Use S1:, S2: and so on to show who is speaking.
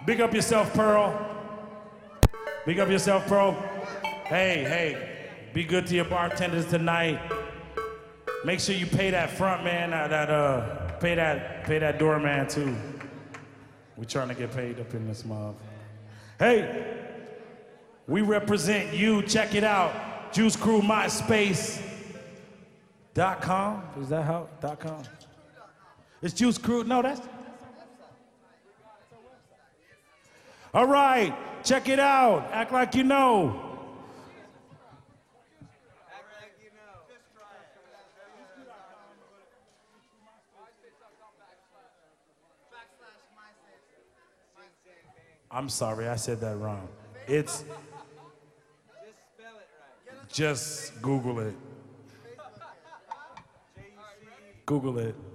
S1: Big up yourself, Pearl. Big up yourself, Pearl. Hey, be good to your bartenders tonight. Make sure you pay that front man, pay that doorman too. We're trying to get paid up in this mob. Hey, we represent you. Check it out. Juice Crew MySpace.com. Is that how? .com? It's Juice Crew. No, that's. All right, check it out. Act like you know. I'm sorry, I said that wrong. It's. Just spell it right. Just Google it. Google it.